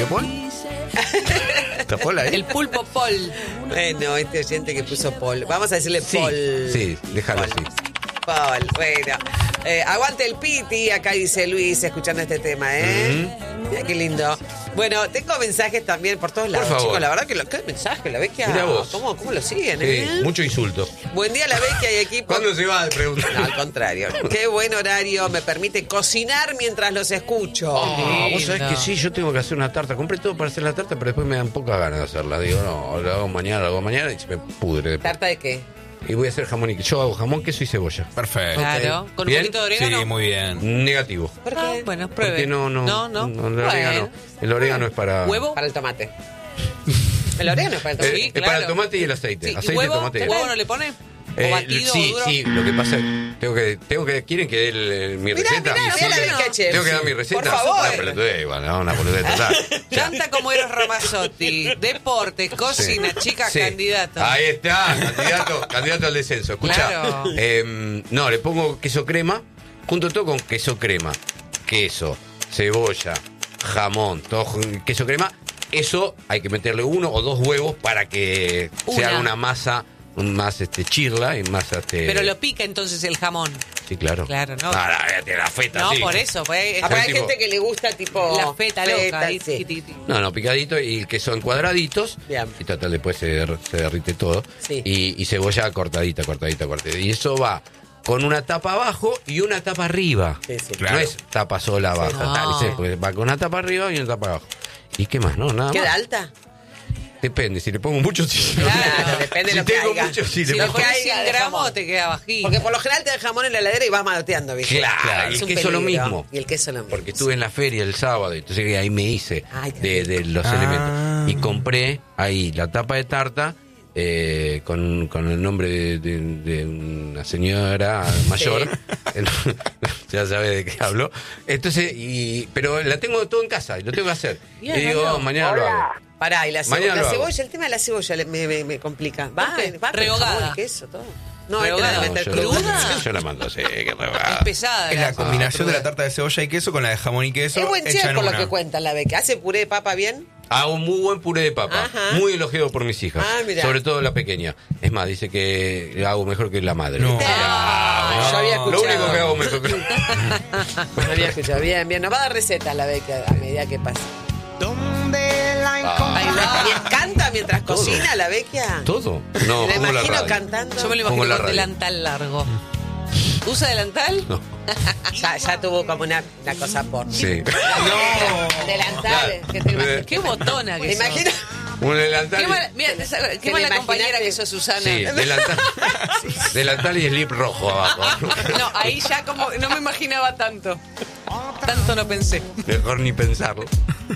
¿De Paul? ¿Está Paul ahí? El pulpo Paul. Bueno, este oyente que puso Paul. Vamos a decirle Sí, Paul. sí, déjalo así. Paul, bueno. Aguante el piti, acá dice Luis, escuchando este tema, Mira qué lindo. Bueno, tengo mensajes también por todos lados, favor. chicos. La verdad que qué mensaje, la Vecchia. Mirá vos. ¿Cómo lo siguen, Sí, mucho insulto. Buen día, la Vecchia y equipo. ¿Cuándo se va? Pregunta. No, al contrario. Qué buen horario, me permite cocinar mientras los escucho. Vos sabés que sí, yo tengo que hacer una tarta. Compré todo para hacer la tarta, pero después me dan pocas ganas de hacerla. Digo, no, lo hago mañana y se me pudre después. ¿Tarta de qué? Y voy a hacer jamón y queso. Yo hago jamón, queso y cebolla. Perfecto. Claro. Con Bien. un poquito de orégano. Sí, muy bien. Negativo. ¿Por qué? Ah, bueno, pruebe. Porque no, el orégano. El orégano es para... ¿Huevo? Para el tomate. El orégano es para el tomate. Sí, Es para el tomate y el aceite. Sí, ¿y Aceite, huevo? tomate y ¿Huevo no le pone? ¿O batido sí, o duro? sí, lo que pasa es tengo que ¿quieren que dé mi receta? Mirá la Vecchia, chef. Tengo que dar mi receta. Por favor. Una pelotudez igual, ¿no? Una pelotudez total. Canta como Eros Ramazzotti. Deportes, cocina, chicas, Sí. candidato. Ahí está, candidato al descenso. Escuchá, Claro. no, le pongo queso crema, junto todo con queso crema, queso, cebolla, jamón, todo queso crema. Eso hay que meterle 1 o 2 huevos para que se haga una masa más chirla y más Pero lo pica entonces el jamón. Sí, claro. Claro, ¿no? La feta, No, sí. por eso. Pues, Pero hay tipo- gente que le gusta tipo... la feta loca. Ahí, sí. tiquititi. No, picadito y el queso en cuadraditos. Bien. Y total, después se derrite todo. Sí. Y cebolla cortadita. Y eso va con una tapa abajo y una tapa arriba. Sí, sí. Claro. No es tapa sola abajo. No. ¿Viste? Porque va con una tapa arriba y una tapa abajo. ¿Y qué más? No, nada ¿Queda más. alta? Depende, si le pongo mucho, sí. Claro, depende de Si lo que tengo haya. mucho, sí, Si le le pongo. pones caiga 100 de gramos, jamón. te queda bajito. Porque por lo general te da jamón en la heladera y vas manoteando, ¿viste? Claro, y Es el un queso lo peligro. mismo. Y el queso lo mismo. Porque estuve en la feria el sábado, entonces ahí me hice Ay, qué de los elementos. Y compré ahí la tapa de tarta con el nombre de una señora mayor. Ya sabe de qué hablo. Entonces, pero la tengo todo en casa y lo tengo que hacer. Bien, y digo, Manuel. mañana lo hago. Pará, y la Mañana lo hago. cebolla, el tema de la cebolla me complica. Va qué? con Rehogada. jamón y queso, todo. No, Rehogada. hay que meter yo, cruda. yo la mando así, que Es rehogada. pesada. Es la grasa. combinación de la tarta de cebolla y queso con la de jamón y queso. Es buen hecha chef en por lo una. que cuenta la Beca. ¿Hace puré de papa bien? Hago muy buen puré de papa, Ajá. muy elogiado por mis hijas, Mirá. sobre todo la pequeña. Es más, dice que la hago mejor que la madre. No. Yo había Lo escuchado. único que hago mejor que Bueno, había escuchado. Bien, bien. Nos va a dar recetas la Beca a medida que pasa. Ahí va. ¿Y canta mientras cocina la Beca? todo. No, Me pongo la imagino radio. cantando. Yo me lo Pongo imagino la con radio. delantal largo. ¿Usa delantal? No. Ya tuvo como una cosa por. Sí. Delantales. Claro. ¿Qué te imaginas? Qué botona ¿Te que sos. imaginas? Un delantal. Qué mala, mira, qué Te mala lo compañera imaginaste. que sos, Susana. Sí, delantal. Delantal y slip rojo abajo. No, ahí ya como no me imaginaba tanto. Tanto no pensé. Mejor ni pensarlo.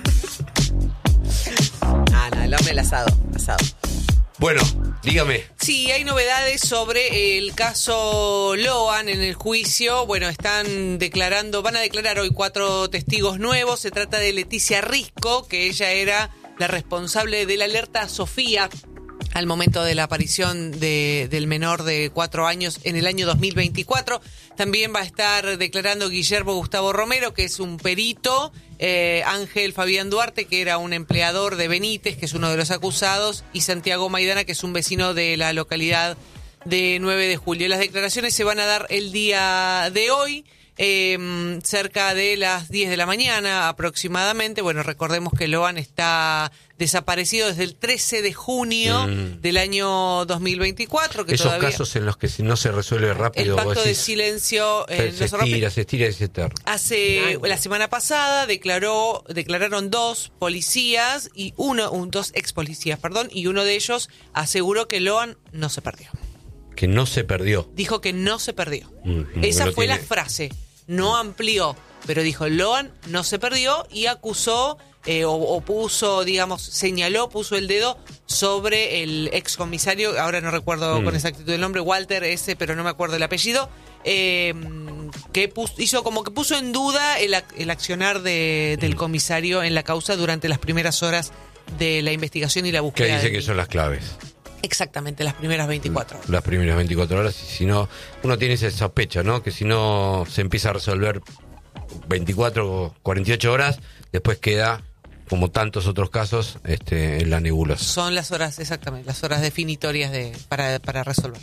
No, el hombre el asado. Bueno, dígame. Sí, hay novedades sobre el caso Loan en el juicio. Bueno, van a declarar hoy 4 testigos nuevos. Se trata de Leticia Risco, que ella era la responsable de la alerta a Sofía al momento de la aparición del menor de 4 años en el año 2024. También va a estar declarando Guillermo Gustavo Romero, que es un perito, Ángel Fabián Duarte, que era un empleador de Benítez, que es uno de los acusados, y Santiago Maidana, que es un vecino de la localidad de 9 de julio. Las declaraciones se van a dar el día de hoy, cerca de las 10 de la mañana aproximadamente. Bueno, recordemos que Loan está desaparecido desde el 13 de junio del año 2024. Que Esos todavía casos en los que si no se resuelve el rápido, pacto vos de decís, silencio se estira y se eterna. la semana pasada declararon 2 policías y dos ex policías, y uno de ellos aseguró que Loan no se perdió. Que no se perdió. Dijo que no se perdió. Esa Esa fue la frase. No amplió, pero dijo Loan no se perdió y acusó o puso, puso el dedo sobre el excomisario, ahora no recuerdo con exactitud el nombre, Walter pero no me acuerdo el apellido, que puso en duda el accionar del comisario en la causa durante las primeras horas de la investigación y la Que búsqueda. dice que son las claves. Exactamente, las primeras 24 horas. Las primeras 24 horas. Y si no, uno tiene esa sospecha, ¿no? Que si no se empieza a resolver 24 o 48 horas, después queda como tantos otros casos, en la nebulosa. Son las horas, exactamente, las horas definitorias para resolver.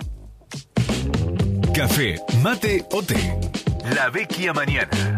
Café, mate o té. La Vecchia Mañana.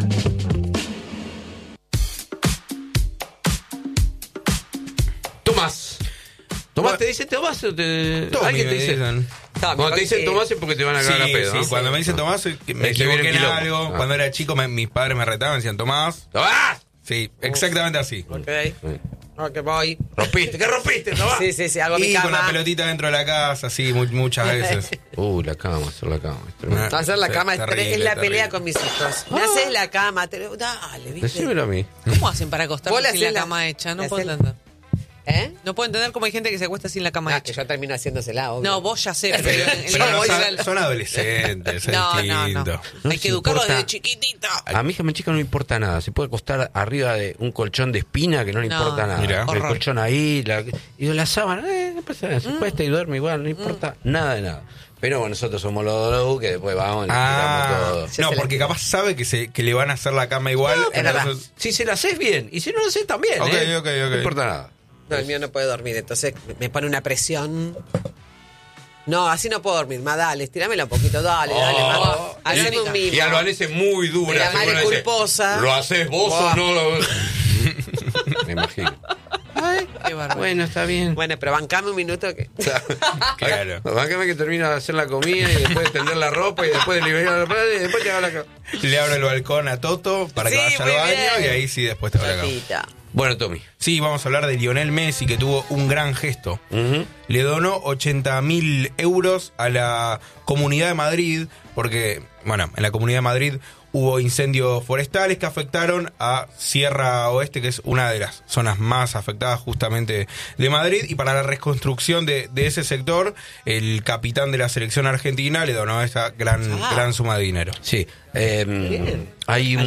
Tomás. ¿Tomás te dice Tomás o te... Tommy ¿Alguien te me dice? dicen. Cuando te dicen Tomás es porque te van a cagar a pedo, sí, ¿no? cuando me dicen Tomás, me que viene equivoqué en quilombo. algo. Cuando era chico, mis padres me retaban, me decían Tomás. ¡Tomás! Sí, exactamente así. Ok. Ok, voy. ¿Rompiste? ¿Qué rompiste, Tomás? Sí, hago mi Y con la cama. pelotita dentro de la casa, sí, muchas veces. La cama, hacer la cama. Es tremendo. Hacer la cama es Terrible, la pelea terrible. con mis hijos. Me haces la cama, dale, ¿viste? Decímelo a mí. ¿Cómo hacen para acostarse Vos le sin la hacés la- cama hecha? No le puedo hacés- entender. ¿Eh? No puedo entender cómo hay gente que se acuesta sin la cama Que hecha. yo termino haciéndosela, obvio. No, vos ya sé, pero Pero no, voy son adolescentes, es No. distinto. No Hay les que educarlos importa- desde chiquitito. A mi hija mi chica no le importa nada. Se puede acostar arriba de un colchón de espina que no le No, importa nada. mirá. El horror. colchón ahí, y la sábana, no pasa nada. Se cuesta y duerme igual, no importa nada de nada. Pero bueno, nosotros somos los dos que después vamos y le tiramos todo. Ya No, se porque capaz sabe que le van a hacer la cama igual. es verdad. entonces- Si se la haces bien, y si no lo haces también. Ok, ¿eh? ok. No importa nada. No, el mío no puede dormir, entonces me pone una presión. No, así no puedo dormir. Más dale, estirámela un poquito, dale, más. Haceme un mimo. Y Albanese es muy dura. La madre seguro dice, culposa. ¿lo haces vos Buah. o no? Me imagino. Qué bárbaro. Bueno, está bien. Bueno, pero bancame un minuto que... Claro. Bájame que termina de hacer la comida y después de tender la ropa y después de liberar la ropa y después te hago la cama. Le abro el balcón a Toto para que Sí, vaya al muy baño bien. y ahí sí después te va a la cama. Tatita. Bueno, Tommy. Sí, vamos a hablar de Lionel Messi, que tuvo un gran gesto. Ujú. Le donó 80.000 euros a la Comunidad de Madrid, porque, bueno, en la Comunidad de Madrid hubo incendios forestales que afectaron a Sierra Oeste, que es una de las zonas más afectadas justamente de Madrid, y para la reconstrucción de ese sector, el capitán de la selección argentina le donó esa gran suma de dinero. Sí. Hay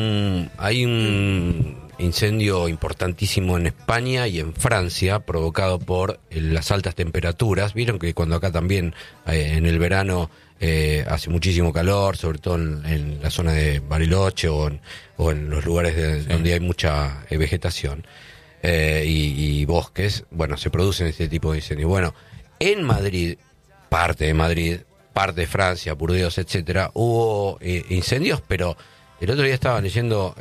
un incendio importantísimo en España y en Francia provocado por las altas temperaturas. Vieron que cuando acá también en el verano hace muchísimo calor, sobre todo en la zona de Bariloche o en los lugares donde hay mucha vegetación y bosques, bueno, se producen este tipo de incendios. Bueno, en Madrid, parte de Francia, Burdeos, etcétera, hubo incendios, pero el otro día estaba leyendo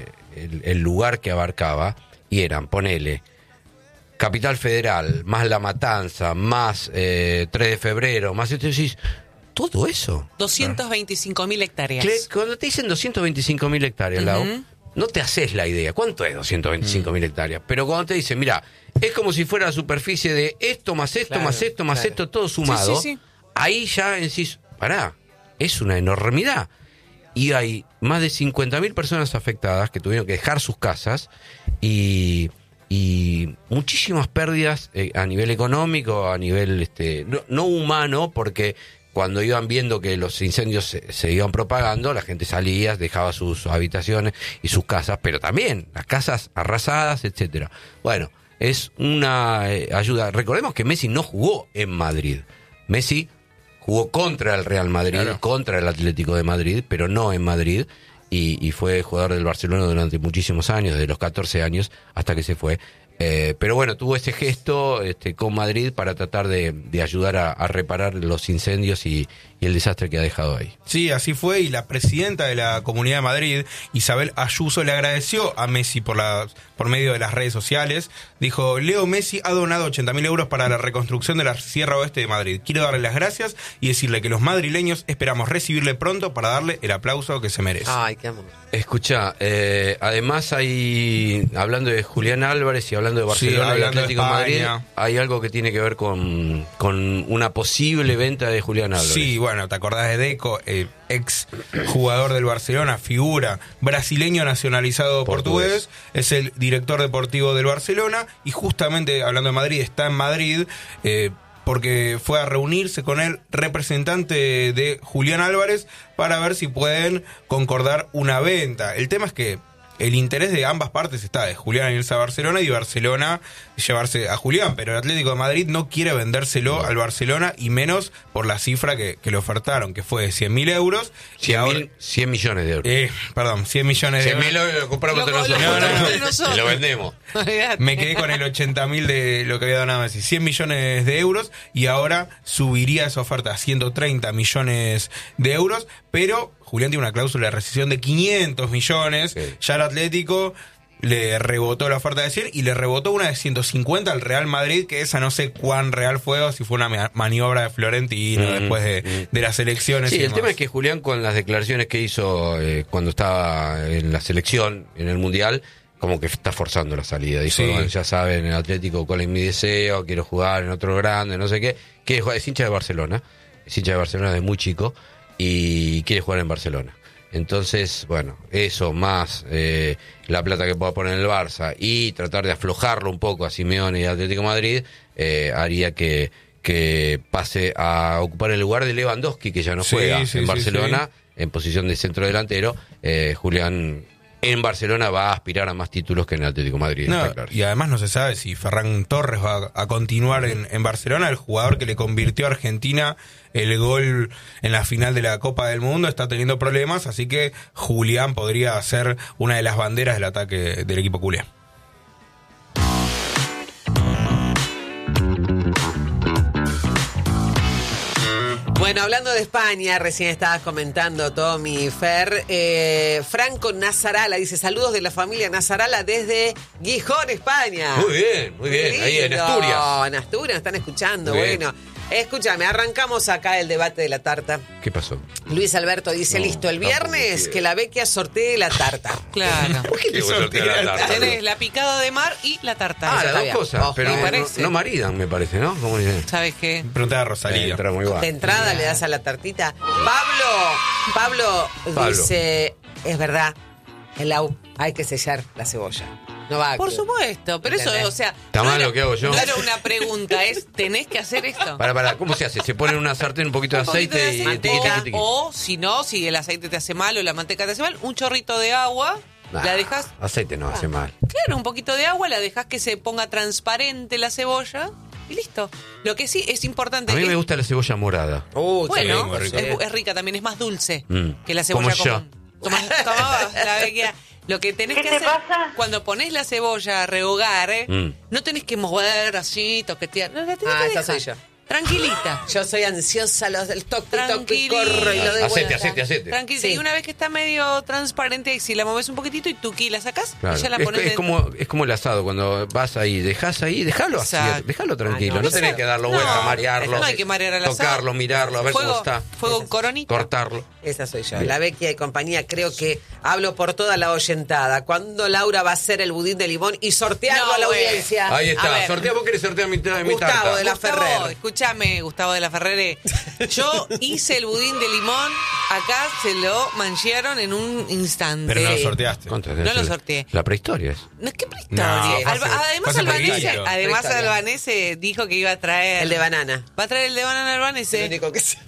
el lugar que abarcaba y eran, ponele, Capital Federal, más La Matanza, más 3 de febrero, más esto, decís, todo eso. 225.000 hectáreas. Cuando te dicen 225.000 hectáreas, Lau, no te haces la idea. ¿Cuánto es 225.000 hectáreas? Pero cuando te dicen, mira, es como si fuera la superficie de esto, más esto, Claro, más esto, más claro. esto, todo sumado, sí. ahí ya decís, pará, es una enormidad. Y hay más de 50.000 personas afectadas que tuvieron que dejar sus casas y muchísimas pérdidas a nivel económico, a nivel no humano, porque cuando iban viendo que los incendios se iban propagando, la gente salía, dejaba sus habitaciones y sus casas, pero también las casas arrasadas, etcétera. Bueno, es una ayuda. Recordemos que Messi no jugó en Madrid. Messi jugó contra el Real Madrid, Claro. contra el Atlético de Madrid, pero no en Madrid, y fue jugador del Barcelona durante muchísimos años, desde los 14 años hasta que se fue. Pero bueno, tuvo ese gesto con Madrid para tratar de ayudar a reparar los incendios y el desastre que ha dejado ahí. Sí, así fue, y la presidenta de la Comunidad de Madrid, Isabel Ayuso, le agradeció a Messi por medio de las redes sociales. Dijo, Leo Messi ha donado 80.000 euros para la reconstrucción de la Sierra Oeste de Madrid. Quiero darle las gracias y decirle que los madrileños esperamos recibirle pronto para darle el aplauso que se merece. Ay, qué amor. Escucha, además hay, hablando de Julián Álvarez y hablando de Barcelona y hablando de Atlético de Madrid, España. hay algo que tiene que ver con una posible venta de Julián Álvarez. Sí, bueno, te acordás de Deco, ex jugador del Barcelona, figura brasileño nacionalizado portugués, es el director deportivo del Barcelona, y justamente hablando de Madrid, está en Madrid porque fue a reunirse con el representante de Julián Álvarez para ver si pueden concordar una venta. El tema es que el interés de ambas partes está de Julián en irse a Barcelona y Barcelona llevarse a Julián, pero el Atlético de Madrid no quiere vendérselo al Barcelona y menos por la cifra que le ofertaron, que fue de 100.000 euros. 100 millones de euros. Perdón, 100 millones de 100.000 euros. euros lo compramos Lo entre compramos nosotros. entre nosotros. Y lo vendemos. Me quedé con el 80.000 de lo que había dado Messi. 100 millones de euros y ahora subiría esa oferta a 130 millones de euros, pero Julián tiene una cláusula de rescisión de 500 millones. Sí. Ya el Atlético le rebotó la oferta de 100 y le rebotó una de 150 al Real Madrid, que esa no sé cuán real fue o si fue una maniobra de Florentino después de las elecciones. Sí, y el demás. tema es que Julián, con las declaraciones que hizo cuando estaba en la selección, en el Mundial, como que está forzando la salida. Dijo, Sí. bueno, ya saben, el Atlético, cuál es mi deseo, quiero jugar en otro grande, no sé qué. Quiere jugar, es hincha de Barcelona, es hincha de Barcelona desde muy chico y quiere jugar en Barcelona. Entonces, bueno, eso más la plata que pueda poner en el Barça y tratar de aflojarlo un poco a Simeone y Atlético de Madrid, haría que pase a ocupar el lugar de Lewandowski, que ya no Sí, juega sí, en sí, Barcelona, en posición de centro delantero. Julián en Barcelona va a aspirar a más títulos que en el Atlético de Madrid. No, está claro. y además no se sabe si Ferran Torres va a continuar en Barcelona, el jugador que le convirtió a Argentina el gol en la final de la Copa del Mundo está teniendo problemas, así que Julián podría ser una de las banderas del ataque del equipo culé. Bueno, hablando de España, recién estabas comentando, Tommy y Fer, Franco Nazarala dice, saludos de la familia Nazarala desde Gijón, España. Muy bien, ahí en Lindo. Asturias. En Asturias, están escuchando, Muy bien. bueno. Escúchame, arrancamos acá el debate de la tarta. ¿Qué pasó? Luis Alberto dice, No, listo, el tampoco viernes quiero. que la Vecchia sortee la tarta. Claro. ¿Por qué te voy a sortear la tarta? Tenés la picada de mar y la tarta. Ah, Eso las está dos bien. cosas, Ojo, pero me no, parece. no maridan, me parece, ¿no? ¿Cómo dicen? ¿Sabes qué? Pregunta a Rosalía. Entra muy guay. De entrada le das a la tartita. Pablo dice, es verdad, hay que sellar la cebolla. No va a Por que- supuesto, pero eso, ¿Entendés? o sea... Está mal era- lo que hago yo. No era una pregunta, es, ¿tenés que hacer esto? Para, ¿cómo se hace? Se pone en una sartén un poquito de Un poquito aceite de y aceite, tiqui, tiqui, tiqui. o si no, si el aceite te hace mal o la manteca te hace mal, un chorrito de agua, Nah, la dejas, aceite no hace mal. claro, un poquito de agua, la dejas que se ponga transparente la cebolla y listo. Lo que sí es importante A mí es, me gusta la cebolla morada. bueno, muy rico. es rica también, es más dulce Mm. que la cebolla Como yo. común. Tomabas la Vecchia. Lo que tenés que hacer cuando pones la cebolla a rehogar, no tenés que mover así, toquetear. No, la tenés que esa dejar. soy yo. Tranquilita. Yo soy ansiosa, los del toque, toque, Tranquilita. corro y lo de Aceite, vuelta. aceite. Tranquilita. Sí. Y una vez que está medio transparente, si la moves un poquitito y tuqui la sacás, Claro. y ya la Es, pones es como el asado, cuando vas ahí, déjalo así, Exacto. déjalo tranquilo. Ah, no no, tenés eso- que darlo no, vuelta, marearlo, no hay que marear al asado. tocarlo, mirarlo, a ver Fuego, cómo está, fuego en coronita. cortarlo. Esa soy yo. Bien. La Vecchia y compañía, creo que hablo por toda la oyentada. ¿Cuándo Laura va a hacer el budín de limón y sortearlo No, a la güey. audiencia? Ahí A está, ver. sortea, vos querés sortear mi Gustavo tarta. de la Gustavo, Ferrer. escúchame, Gustavo de la Ferrere. Yo hice el budín de limón, acá se lo manchearon en un instante. Pero no lo Sí. sorteaste. Contra, No lo sorteé. La prehistoria es. No, ¿qué prehistoria? No, fue Además, hace Albanese, poquito. además Prehistoria. Albanese dijo que iba a traer... El de banana. Va a traer el de banana El Albanese. único que se...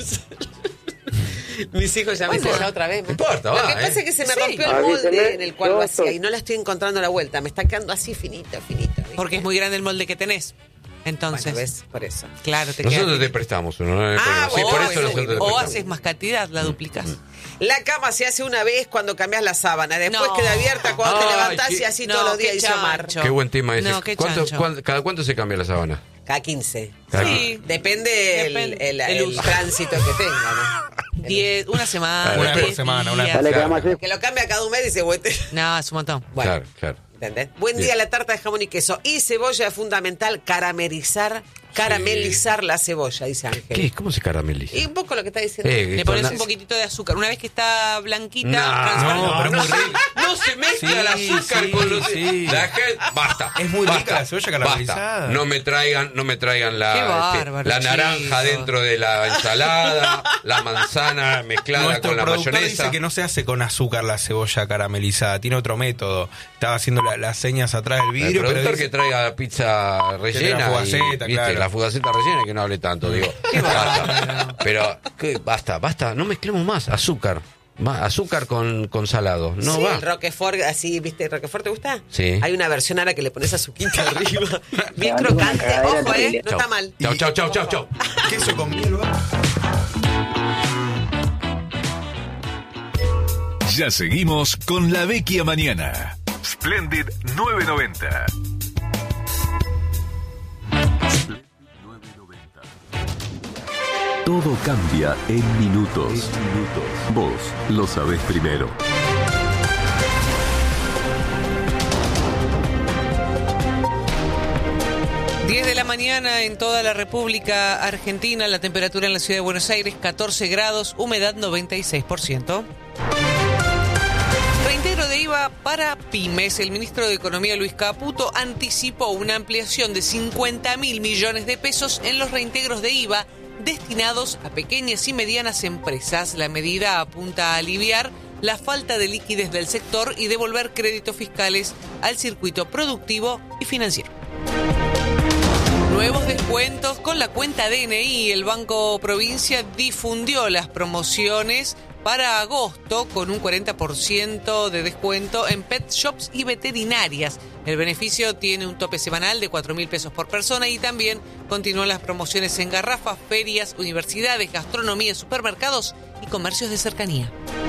Mis hijos ya me Bueno, dicen ya otra vez. no importa, Lo va, que pasa es que se me Sí. rompió el molde en el cual lo hacía y no la estoy encontrando la vuelta. Me está quedando así finita. ¿Viste? Porque es muy grande el molde que tenés. Entonces, Bueno, ¿ves? Por eso. claro, te Nosotros queda... te prestamos uno, no hay Ah, problema. Sí, bueno, por eso bueno, nosotros te O prestamos. haces más cantidad, la duplicas. La cama se hace una vez cuando cambias la sábana. Después No. queda abierta cuando te Ay, levantás qué- y así No, todos los días, qué dice Omar. chancho. Qué buen tema ese. No, qué chancho. ¿Cada cuánto se cambia la sábana? Cada 15. Sí. Depende Depende el el uso. tránsito que tenga, ¿no? 10, una semana. Una por 10 semana, una días. por Claro, Que lo cambia cada un mes y dice, bueno, No, es un montón. bueno, claro. ¿entendés? Buen día Bien. la tarta de jamón y queso. Y cebolla es fundamental caramelizar la cebolla, dice Ángel. ¿Qué? ¿Cómo se carameliza? Y un poco lo que está diciendo. Le pones Con- un poquitito de azúcar. Una vez que está blanquita, No, transparente. no, pero es muy rico. No se mezcla el Sí, azúcar sí, con los... sí. La gente... Basta. Es muy rica basta, la cebolla caramelizada. basta. No me traigan Qué la, bárbaro, la naranja chicos. dentro de la ensalada, la manzana mezclada Nuestro con la productor mayonesa. dice que no se hace con azúcar la cebolla caramelizada, tiene otro método. Estaba haciendo las señas atrás del El vidrio, pero productor dice- que traiga pizza rellena, la fugaceta, y, ¿viste? claro. La fugaceta rellena, que no hable tanto, digo. Basta. Pero, basta, no mezclemos más azúcar. azúcar con salado. No sí, va. el Roquefort, así, ¿viste? ¿Roquefort te gusta? Sí. Hay una versión ahora que le pones azuquita arriba. Bien No, crocante. no, Ojo, terrible. no está mal. Chau. Queso con miel, ¿va? Ya seguimos con La Vecchia Mañana. Splendid 990. Todo cambia en minutos. Vos lo sabés primero. De la mañana en toda la República Argentina, la temperatura en la ciudad de Buenos Aires 14 grados, humedad 96%. Reintegro de IVA para pymes. El ministro de Economía Luis Caputo anticipó una ampliación de 50.000 millones de pesos en los reintegros de IVA destinados a pequeñas y medianas empresas. La medida apunta a aliviar la falta de liquidez del sector y devolver créditos fiscales al circuito productivo y financiero. Nuevos descuentos con la cuenta DNI. El Banco Provincia difundió las promociones para agosto con un 40% de descuento en pet shops y veterinarias. El beneficio tiene un tope semanal de 4.000 pesos por persona y también continúan las promociones en garrafas, ferias, universidades, gastronomía, supermercados y comercios de cercanía.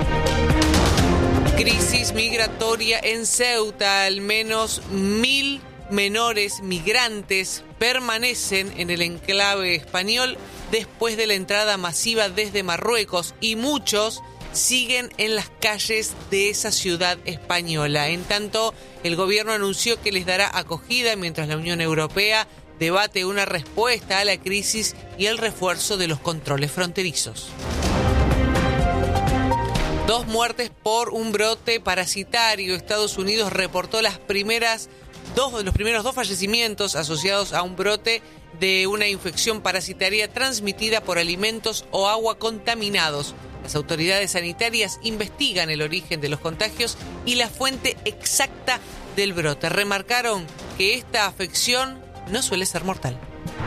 Crisis migratoria en Ceuta. Al menos 1.000 menores migrantes permanecen en el enclave español después de la entrada masiva desde Marruecos y muchos siguen en las calles de esa ciudad española. En tanto, el gobierno anunció que les dará acogida mientras la Unión Europea debate una respuesta a la crisis y el refuerzo de los controles fronterizos. 2 muertes por un brote parasitario. Estados Unidos reportó los primeros 2 fallecimientos asociados a un brote de una infección parasitaria transmitida por alimentos o agua contaminados. Las autoridades sanitarias investigan el origen de los contagios y la fuente exacta del brote. Remarcaron que esta afección no suele ser mortal.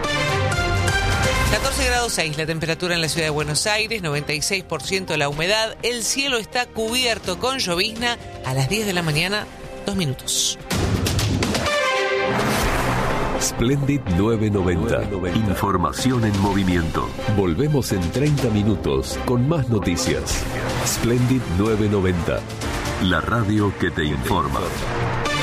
14 grados 6 la temperatura en la ciudad de Buenos Aires, 96% la humedad. El cielo está cubierto con llovizna. A las 10 de la mañana, 2 minutos. Splendid 990. Información en movimiento. Volvemos en 30 minutos con más noticias. Splendid 990. La radio que te informa.